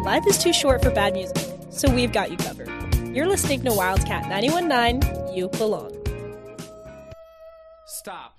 life is too short for bad music, so we've got you covered. You're listening to Wildcat 91.9, You Belong. Stop.